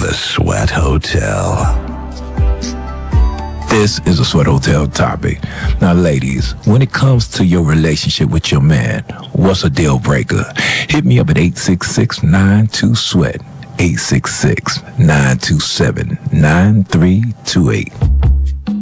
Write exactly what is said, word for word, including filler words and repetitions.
the Sweat Hotel. This is a Sweat Hotel topic. Now, ladies, when it comes to your relationship with your man, what's a deal breaker? Hit me up at eight six six, nine two, SWEAT, eight six six, nine two seven, nine three two eight.